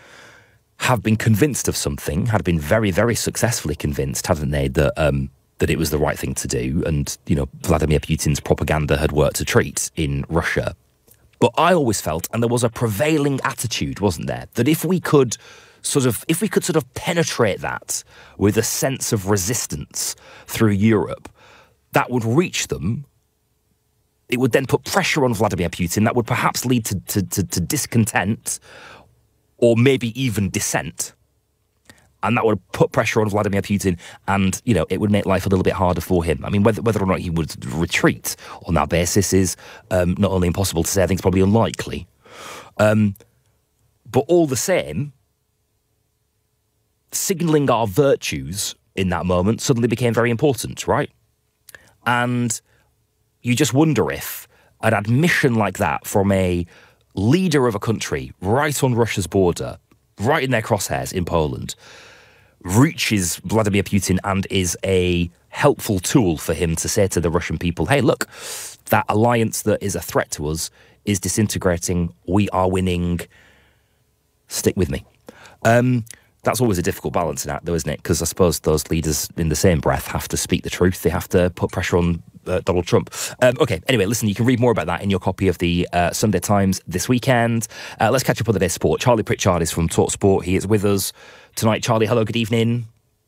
have been convinced of something, had been very, very successfully convinced, haven't they, that um, that it was the right thing to do, and, you know, Vladimir Putin's propaganda had worked a treat in Russia. But I always felt, and there was a prevailing attitude, wasn't there, that if we could sort of, if we could sort of penetrate that with a sense of resistance through Europe, that would reach them. It would then put pressure on Vladimir Putin. That would perhaps lead to, to, to, to discontent or maybe even dissent. And that would put pressure on Vladimir Putin and, you know, it would make life a little bit harder for him. I mean, whether whether or not he would retreat on that basis is um, not only impossible to say, I think it's probably unlikely. Um, but all the same, signalling our virtues in that moment suddenly became very important, right? And you just wonder if an admission like that from a leader of a country right on Russia's border, right in their crosshairs in Poland, reaches Vladimir Putin and is a helpful tool for him to say to the Russian people, hey, look, that alliance that is a threat to us is disintegrating. We are winning. Stick with me. Um, that's always a difficult balancing act, though, isn't it? Because I suppose those leaders, in the same breath, have to speak the truth. They have to put pressure on uh, Donald Trump. Um, okay, anyway, listen, you can read more about that in your copy of the uh, Sunday Times this weekend. Uh, let's catch up on the day's sport. Charlie Pritchard is from Talk Sport. He is with us tonight. Charlie, hello, good evening.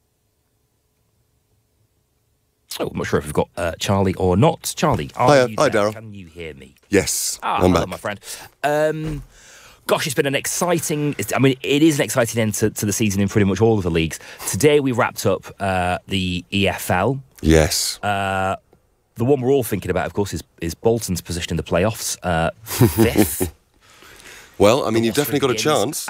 Oh, I'm not sure if we've got uh, Charlie or not. Charlie, are Hiya. you Hi, there? Darryl. Can you hear me? Yes, ah, I'm hello, back. my friend. Um, gosh, it's been an exciting... I mean, it is an exciting end to, to the season in pretty much all of the leagues. Today we wrapped up uh, the E F L. Yes. Uh, the one we're all thinking about, of course, is, is Bolton's position in the playoffs. Uh, fifth. Well, I mean, you've definitely got a chance.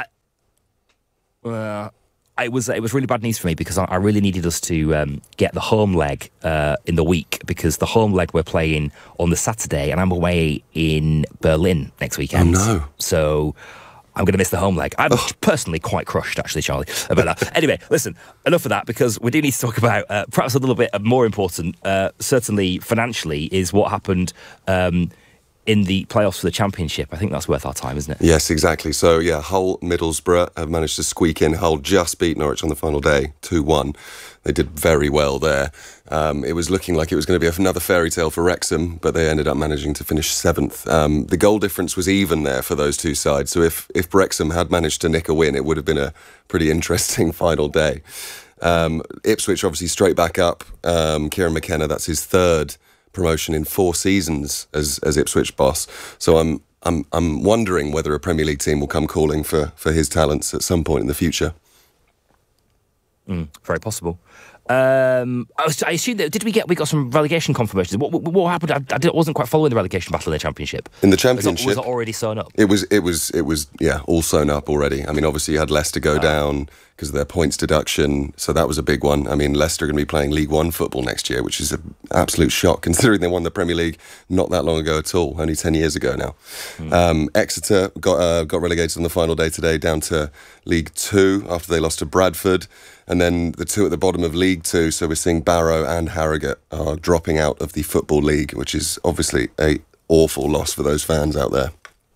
I, uh, It was it was really bad news for me because I, I really needed us to um, get the home leg uh, in the week, because the home leg we're playing on the Saturday and I'm away in Berlin next weekend. Oh, no. So I'm going to miss the home leg. I'm oh. personally quite crushed, actually, Charlie, about that. Anyway, listen, enough of that, because we do need to talk about uh, perhaps a little bit more important, uh, certainly financially, is what happened um, in the playoffs for the Championship. I think that's worth our time, isn't it? Yes, exactly. So, yeah, Hull, Middlesbrough have managed to squeak in. Hull just beat Norwich on the final day, two one. They did very well there. Um, it was looking like it was going to be another fairy tale for Wrexham, but they ended up managing to finish seventh. Um, the goal difference was even there for those two sides. So if, if Wrexham had managed to nick a win, it would have been a pretty interesting final day. Um, Ipswich obviously straight back up. Um, Kieran McKenna, that's his third promotion in four seasons as as Ipswich boss. So I'm I'm I'm wondering whether a Premier League team will come calling for for his talents at some point in the future. Mm, very possible. Um, I, was, I assume that did we get we got some relegation confirmations? What, what, what happened? I, I wasn't quite following the relegation battle in the Championship. In the was Championship, that, was that already sewn up? It was. It was. It was. Yeah, all sewn up already. I mean, obviously you had Leicester go oh. down because of their points deduction, so that was a big one. I mean, Leicester are going to be playing League One football next year, which is an absolute shock considering they won the Premier League not that long ago at all, only ten years ago now. Mm. Um, Exeter got uh, got relegated on the final day today down to League Two after they lost to Bradford. And then the two at the bottom of League Two, so we're seeing Barrow and Harrogate are dropping out of the Football League, which is obviously a awful loss for those fans out there.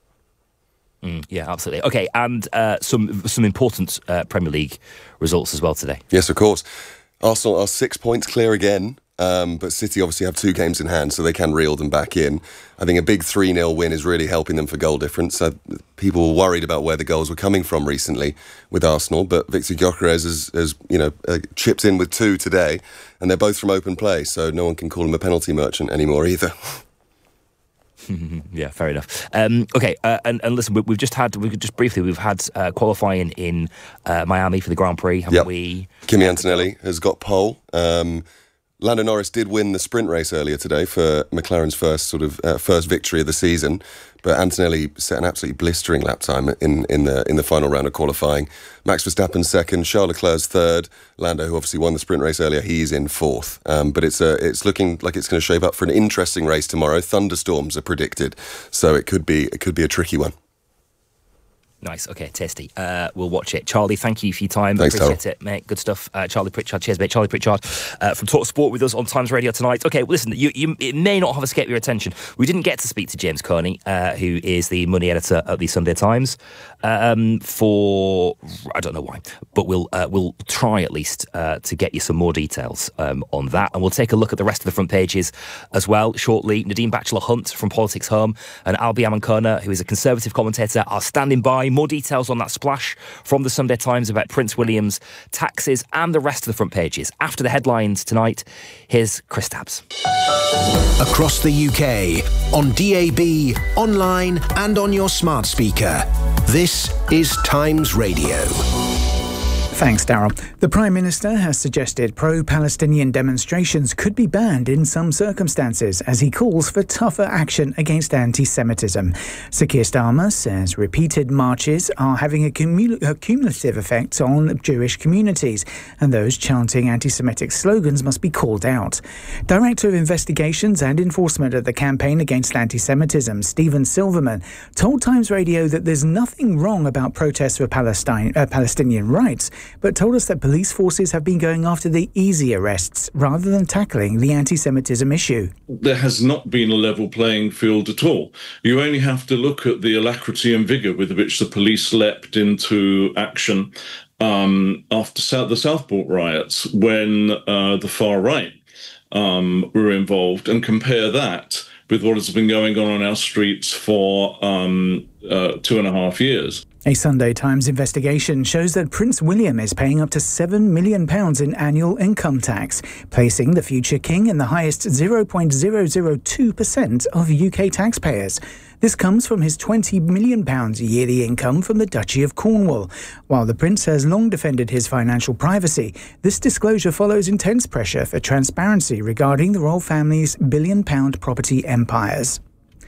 Mm, yeah, absolutely. Okay, and uh, some some important uh, Premier League results as well today. Yes, of course. Arsenal are six points clear again, um, but City obviously have two games in hand, so they can reel them back in. I think a big three nil win is really helping them for goal difference. Uh, people were worried about where the goals were coming from recently with Arsenal, but Victor Gyökeres has, has you know, uh, chipped in with two today, and they're both from open play, so no one can call him a penalty merchant anymore either. Yeah, fair enough. Um, okay, uh, and, and listen, we, we've just had, we just briefly, we've had uh, qualifying in uh, Miami for the Grand Prix, haven't yep. we? Kimi Antonelli has got pole. Um, Lando Norris did win the sprint race earlier today for McLaren's first sort of uh, first victory of the season, but Antonelli set an absolutely blistering lap time in, in the in the final round of qualifying. Max Verstappen second, Charles Leclerc's third. Lando, who obviously won the sprint race earlier, he's in fourth. Um, but it's uh, it's looking like it's going to shape up for an interesting race tomorrow. Thunderstorms are predicted, so it could be it could be a tricky one. Nice, okay, tasty. Uh, we'll watch it. Charlie, thank you for your time. Thanks, Appreciate Darryl. it, mate. Good stuff. Uh, Charlie Pritchard, cheers, mate. Charlie Pritchard uh, from Talk Sport with us on Times Radio tonight. Okay, well, listen, you, you, it may not have escaped your attention. We didn't get to speak to James Kearney, uh, who is the money editor at the Sunday Times, um, for, I don't know why, but we'll uh, we'll try at least uh, to get you some more details um, on that. And we'll take a look at the rest of the front pages as well shortly. Nadine Batchelor-Hunt from Politics Home and Albi Amankona, who is a Conservative commentator, are standing by. More details on that splash from the Sunday Times about Prince William's taxes and the rest of the front pages. After the headlines tonight, here's Chris Tabbs. Across the U K, on D A B, online and on your smart speaker. This is Times Radio. Thanks, Darryl. The Prime Minister has suggested pro-Palestinian demonstrations could be banned in some circumstances as he calls for tougher action against anti-Semitism. Sir Keir Starmer says repeated marches are having a, cumul- a cumulative effect on Jewish communities and those chanting anti-Semitic slogans must be called out. Director of Investigations and Enforcement at the Campaign Against Anti-Semitism, Stephen Silverman, told Times Radio that there's nothing wrong about protests for Palestine, uh, Palestinian rights. but told us that police forces have been going after the easy arrests rather than tackling the anti-Semitism issue. There has not been a level playing field at all. You only have to look at the alacrity and vigour with which the police leapt into action um, after South, the Southport riots, when uh, the far right um, were involved, and compare that with what has been going on on our streets for um, uh, two and a half years. A Sunday Times investigation shows that Prince William is paying up to seven million pounds in annual income tax, placing the future king in the highest zero point zero zero two percent of U K taxpayers. This comes from his twenty million pounds yearly income from the Duchy of Cornwall. While the prince has long defended his financial privacy, this disclosure follows intense pressure for transparency regarding the royal family's billion-pound property empires.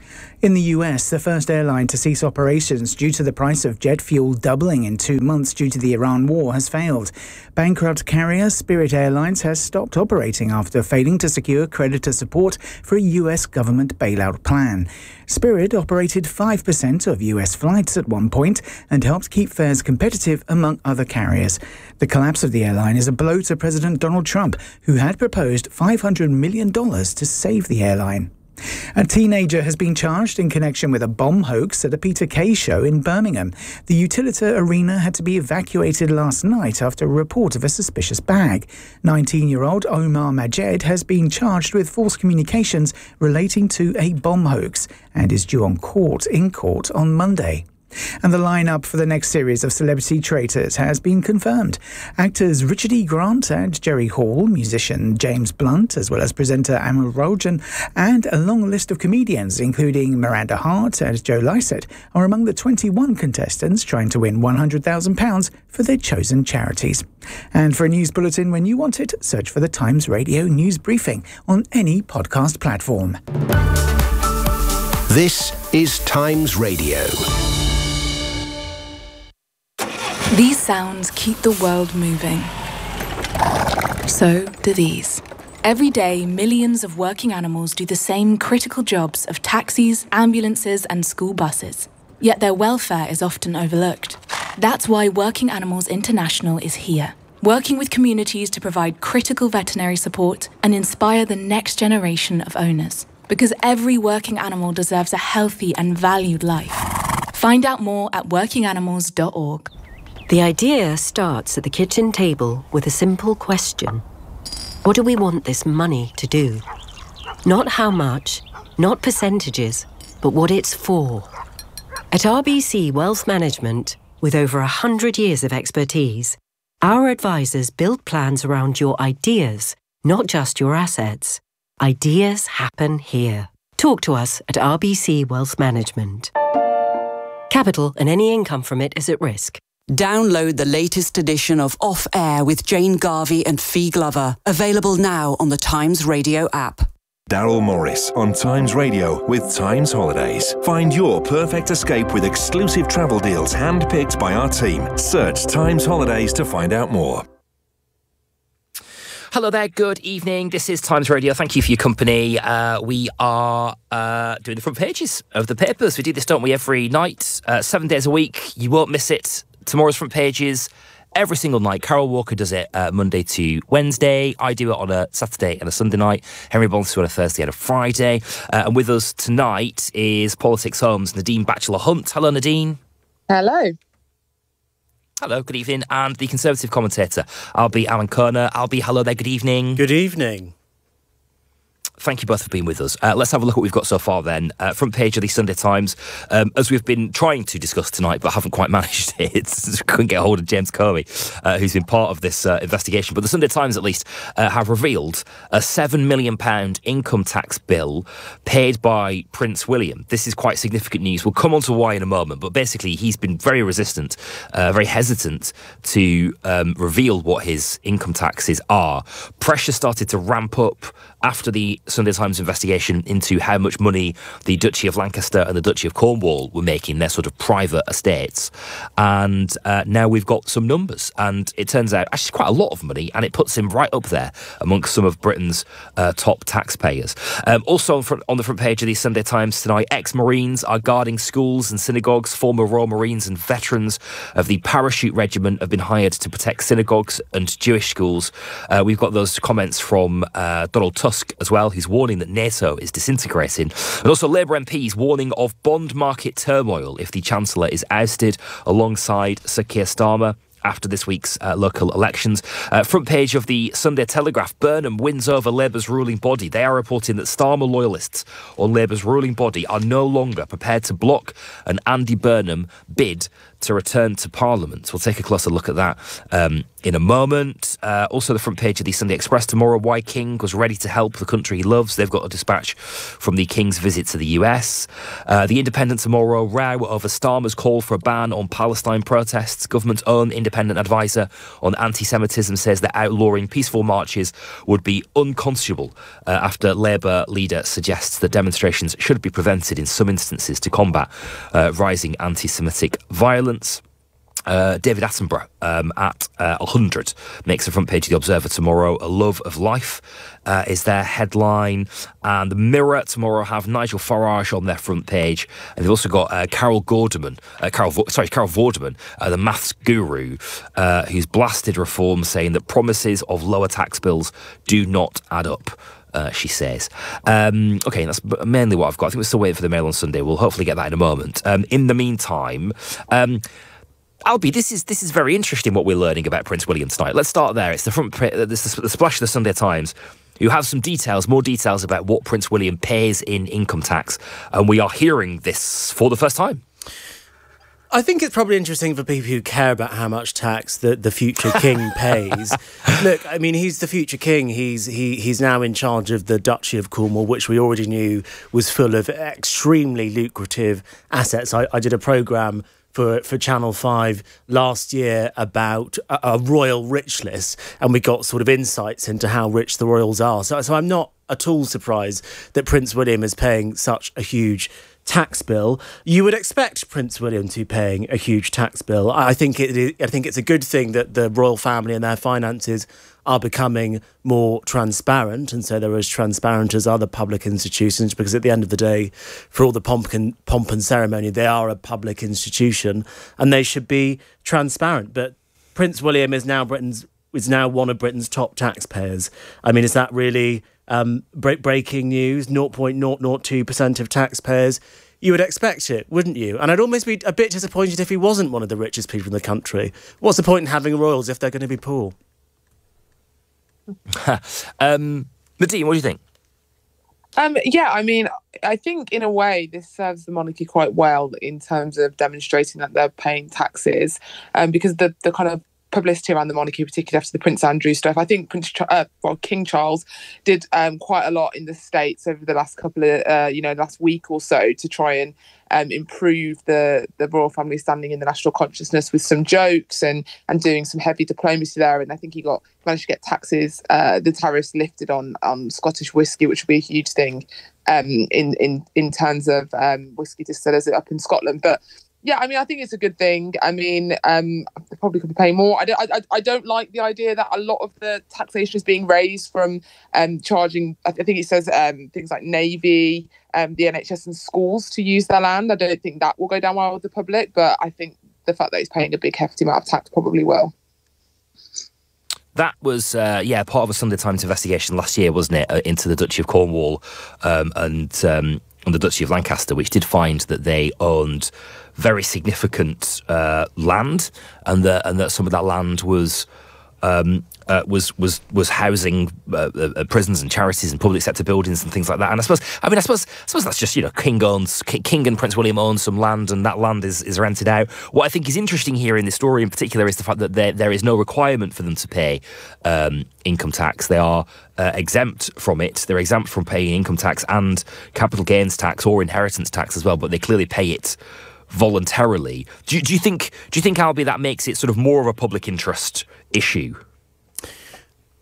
In the U S, the first airline to cease operations due to the price of jet fuel doubling in two months due to the Iran war has failed. Bankrupt carrier Spirit Airlines has stopped operating after failing to secure creditor support for a U S government bailout plan. Spirit operated five percent of U S flights at one point and helped keep fares competitive among other carriers. The collapse of the airline is a blow to President Donald Trump, who had proposed five hundred million dollars to save the airline. A teenager has been charged in connection with a bomb hoax at a Peter Kay show in Birmingham. The Utilita Arena had to be evacuated last night after a report of a suspicious bag. nineteen-year-old Omar Majed has been charged with false communications relating to a bomb hoax and is due on court in court on Monday. And the lineup for the next series of Celebrity Traitors has been confirmed. Actors Richard E. Grant and Jerry Hall, musician James Blunt, as well as presenter Amar Rojan, and a long list of comedians, including Miranda Hart and Joe Lycett, are among the twenty-one contestants trying to win one hundred thousand pounds for their chosen charities. And for a news bulletin when you want it, search for the Times Radio News Briefing on any podcast platform. This is Times Radio. These sounds keep the world moving. So do these. Every day, millions of working animals do the same critical jobs of taxis, ambulances, and school buses. Yet their welfare is often overlooked. That's why Working Animals International is here, working with communities to provide critical veterinary support and inspire the next generation of owners. Because every working animal deserves a healthy and valued life. Find out more at working animals dot org. The idea starts at the kitchen table with a simple question. What do we want this money to do? Not how much, not percentages, but what it's for. At R B C Wealth Management, with over one hundred years of expertise, our advisors build plans around your ideas, not just your assets. Ideas happen here. Talk to us at R B C Wealth Management. Capital and any income from it is at risk. Download the latest edition of Off Air with Jane Garvey and Fee Glover. Available now on the Times Radio app. Daryl Morris on Times Radio with Times Holidays. Find your perfect escape with exclusive travel deals handpicked by our team. Search Times Holidays to find out more. Hello there, good evening. This is Times Radio. Thank you for your company. Uh, we are uh, doing the front pages of the papers. We do this, don't we, every night, uh, seven days a week. You won't miss it. Tomorrow's front pages every single night. Carol Walker does it uh, Monday to Wednesday. I do it on a Saturday and a Sunday night. Henry Bonsu on a Thursday and a Friday. Uh, and with us tonight is Politics Home's Nadine Batchelor-Hunt. Hello, Nadine. Hello. Hello, good evening. And the Conservative commentator, I'll be Alan Kerner. I'll be hello there, good evening. Good evening. Thank you both for being with us. Uh, let's have a look at what we've got so far then. Uh, front page of the Sunday Times, um, as we've been trying to discuss tonight, but haven't quite managed it. Couldn't get hold of James Comey, uh, who's been part of this uh, investigation. But the Sunday Times, at least, uh, have revealed a seven million pounds income tax bill paid by Prince William. This is quite significant news. We'll come on to why in a moment. But basically, he's been very resistant, uh, very hesitant to um, reveal what his income taxes are. Pressure started to ramp up after the Sunday Times investigation into how much money the Duchy of Lancaster and the Duchy of Cornwall were making, their sort of private estates. And uh, now we've got some numbers. And it turns out actually quite a lot of money, and it puts him right up there amongst some of Britain's uh, top taxpayers. Um, also on, front, on the front page of the Sunday Times tonight, ex-Marines are guarding schools and synagogues. Former Royal Marines and veterans of the Parachute Regiment have been hired to protect synagogues and Jewish schools. Uh, we've got those comments from uh, Donald Tusk as well. He's warning that NATO is disintegrating. And also Labour M Ps warning of bond market turmoil if the Chancellor is ousted, alongside Sir Keir Starmer after this week's uh, local elections. Uh, front page of the Sunday Telegraph, Burnham wins over Labour's ruling body. They are reporting that Starmer loyalists on Labour's ruling body are no longer prepared to block an Andy Burnham bid to return to Parliament. We'll take a closer look at that um, in a moment. Uh, also, the front page of the Sunday Express tomorrow, why King was ready to help the country he loves. They've got a dispatch from the King's visit to the U S. Uh, the Independent tomorrow, row over Starmer's call for a ban on Palestine protests. Government's own independent advisor on anti-Semitism says that outlawing peaceful marches would be unconscionable uh, after Labour leader suggests that demonstrations should be prevented in some instances to combat uh, rising anti-Semitic violence. Uh, David Attenborough um, at uh, one hundred makes the front page of The Observer tomorrow. A love of life uh, is their headline. And The Mirror tomorrow have Nigel Farage on their front page. And they've also got uh, Carol Gorderman, uh, Carol, sorry, Carol Vorderman, uh, the maths guru, uh, who's blasted reform, saying that promises of lower tax bills do not add up. Uh, she says. Um, okay, that's mainly what I've got. I think we're still waiting for the Mail on Sunday. We'll hopefully get that in a moment. Um, in the meantime, um, Albie, this is this is very interesting what we're learning about Prince William tonight. Let's start there. It's the front, this is the splash of the Sunday Times. You have some details, more details about what Prince William pays in income tax, and we are hearing this for the first time. I think it's probably interesting for people who care about how much tax the, the future king pays. Look, I mean, he's the future king. He's he he's now in charge of the Duchy of Cornwall, which we already knew was full of extremely lucrative assets. I, I did a programme for, for Channel five last year about a, a royal rich list, and we got sort of insights into how rich the royals are. So, so I'm not at all surprised that Prince William is paying such a huge tax bill. You would expect Prince William to be paying a huge tax bill. I think it. I think it's a good thing that the royal family and their finances are becoming more transparent, and so they're as transparent as other public institutions, because at the end of the day, for all the pomp and, pomp and ceremony, they are a public institution and they should be transparent. But Prince William is now Britain's is now one of Britain's top taxpayers. I mean, is that really um, break, breaking news? zero point zero zero two percent of taxpayers. You would expect it, wouldn't you? And I'd almost be a bit disappointed if he wasn't one of the richest people in the country. What's the point in having royals if they're going to be poor? um, Nadine, what do you think? Um, yeah, I mean, I think in a way this serves the monarchy quite well in terms of demonstrating that they're paying taxes, um, because the the kind of publicity around the monarchy, particularly after the Prince Andrew stuff. I think Prince, uh, well, King Charles did um, quite a lot in the States over the last couple of, uh, you know, last week or so to try and um, improve the the royal family standing in the national consciousness with some jokes and and doing some heavy diplomacy there. And I think he got managed to get taxes, uh, the tariffs lifted on on Scottish whiskey, which would be a huge thing um, in in in terms of um, whiskey distillers up in Scotland, but. Yeah, I mean, I think it's a good thing. I mean, um, they probably could be paying more. I don't, I, I don't like the idea that a lot of the taxation is being raised from um, charging, I think it says um, things like Navy, um, the N H S and schools to use their land. I don't think that will go down well with the public, but I think the fact that he's paying a big hefty amount of tax probably will. That was, uh, yeah, part of a Sunday Times investigation last year, wasn't it, uh, into the Duchy of Cornwall um, and, um, and the Duchy of Lancaster, which did find that they owned very significant uh, land, and that and that some of that land was um, uh, was was was housing uh, uh, prisons and charities and public sector buildings and things like that. And I suppose, I mean, I suppose, I suppose that's just, you know, King owns King and Prince William own some land, and that land is, is rented out. What I think is interesting here in this story in particular is the fact that there there is no requirement for them to pay um, income tax. They are uh, exempt from it. They're exempt from paying income tax and capital gains tax or inheritance tax as well, but they clearly pay it voluntarily. Do you, do you think, do you think, Albie, that makes it sort of more of a public interest issue?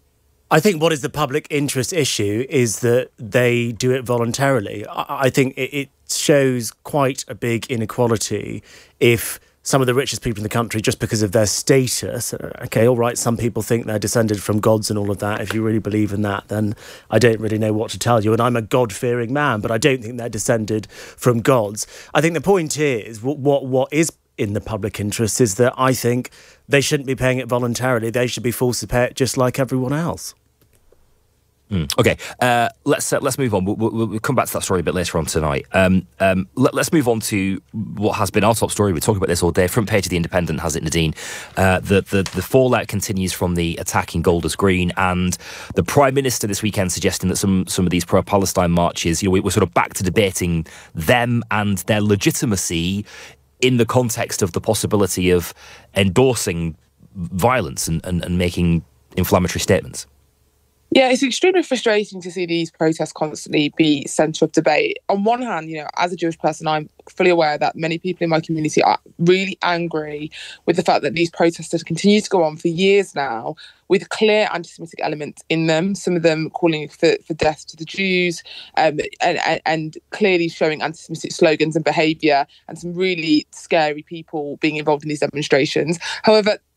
I think what is the public interest issue is that they do it voluntarily. I, I think it, it shows quite a big inequality if some of the richest people in the country, just because of their status, okay, all right, some people think they're descended from gods and all of that. If you really believe in that, then I don't really know what to tell you. And I'm a God-fearing man, but I don't think they're descended from gods. I think the point is, what what, what is in the public interest is that I think they shouldn't be paying it voluntarily. They should be forced to pay it just like everyone else. Mm. Okay, uh, let's uh, let's move on. We'll, we'll, we'll come back to that story a bit later on tonight. Um, um, let, let's move on to what has been our top story. We're talking about this all day. Front page of The Independent has it, Nadine. Uh, the, the the fallout continues from the attack in Golders Green, and the Prime Minister this weekend suggesting that some some of these pro-Palestine marches, you know, we're sort of back to debating them and their legitimacy in the context of the possibility of endorsing violence and, and, and making inflammatory statements. Yeah, it's extremely frustrating to see these protests constantly be centre of debate. On one hand, you know, as a Jewish person, I'm fully aware that many people in my community are really angry with the fact that these protests continue to go on for years now with clear anti-Semitic elements in them, some of them calling for, for death to the Jews, um, and, and, and clearly showing anti-Semitic slogans and behaviour, and some really scary people being involved in these demonstrations. However,